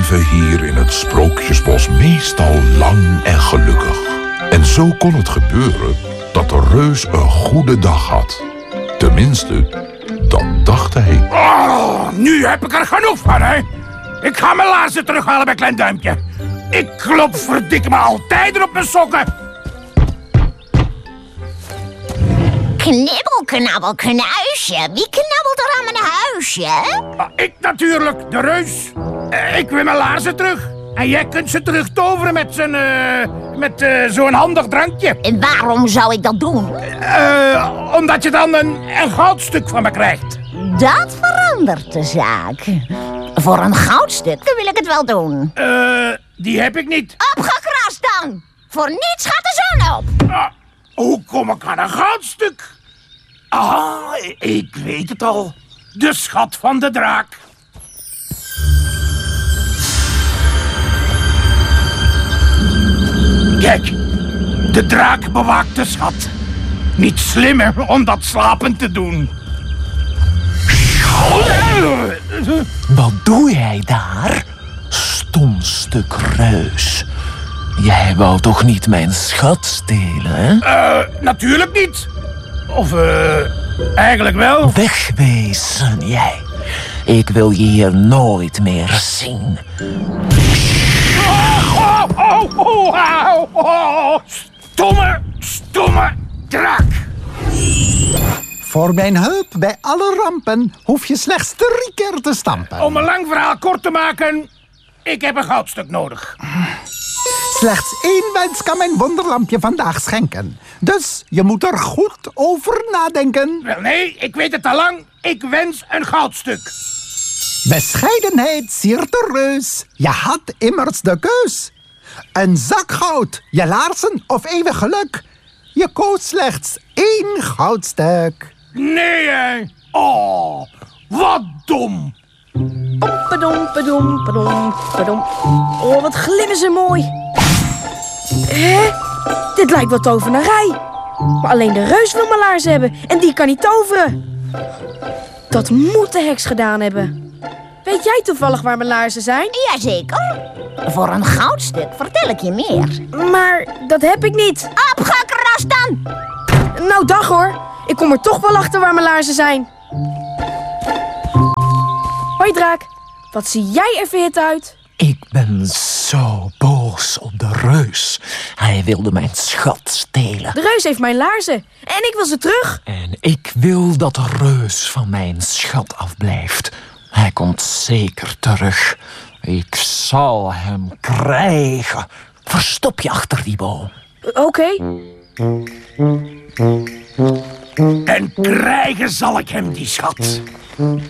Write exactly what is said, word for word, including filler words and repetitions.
leven hier in het Sprookjesbos meestal lang en gelukkig. En zo kon het gebeuren dat de reus een goede dag had. Tenminste, dat dacht hij. Oh, nu heb ik er genoeg van, hè. Ik ga mijn laarzen terughalen bij Klein Duimpje. Ik klop verdikke me altijd op mijn sokken. Knibbel, knabbel, knuisje. Wie knabbelt er aan mijn huisje? Ah, ik natuurlijk, de reus. Uh, ik wil mijn laarzen terug. En jij kunt ze terug toveren met zo'n uh, met uh, zo'n handig drankje. En waarom zou ik dat doen? Uh, omdat je dan een, een goudstuk van me krijgt. Dat verandert de zaak. Voor een goudstuk wil ik het wel doen. Uh, die heb ik niet. Opgekrast dan! Voor niets gaat de zon op. Uh, hoe kom ik aan een goudstuk? Ah, ik weet het al. De schat van de draak. Kijk, de draak bewaakt de schat. Niet slimmer om dat slapend te doen. Wat doe jij daar, stom stuk reus? Jij wou toch niet mijn schat stelen, hè? Uh, natuurlijk niet. Of, eh, uh, eigenlijk wel. Wegwezen, jij. Ik wil je hier nooit meer zien. Oh, oh, oh, oh, oh. Stomme, stomme draak. Voor mijn hulp bij alle rampen hoef je slechts drie keer te stampen. Om een lang verhaal kort te maken, ik heb een goudstuk nodig. Slechts één wens kan mijn wonderlampje vandaag schenken. Dus je moet er goed over nadenken. Wel nee, ik weet het al lang. Ik wens een goudstuk. Bescheidenheid siert de reus. Je had immers de keus. Een zak goud, je laarzen of eeuwig geluk. Je koos slechts één goudstuk. Nee, hè? Oh, wat dom. Padom, padom, padom, padom. Oh, wat glimmen ze mooi. Hé? Dit lijkt wel tovenarij. Maar alleen de reus wil mijn laarzen hebben. En die kan niet toveren. Dat moet de heks gedaan hebben. Weet jij toevallig waar mijn laarzen zijn? Jazeker. Voor een goudstuk vertel ik je meer. Maar dat heb ik niet. Opgekrast dan! Nou, dag hoor. Ik kom er toch wel achter waar mijn laarzen zijn. Hoi draak, wat zie jij er verhit uit? Ik ben zo boos op de reus. Hij wilde mijn schat stelen. De reus heeft mijn laarzen en ik wil ze terug. En ik wil dat de reus van mijn schat afblijft. Hij komt zeker terug. Ik zal hem krijgen. Verstop je achter die boom. Oké. Okay. En krijgen zal ik hem die schat.